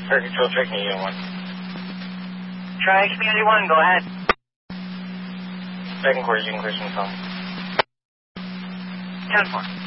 Air Control checking Unit 1. Try Community 1, go ahead. Second quarter, you can clear some phone. 10-4.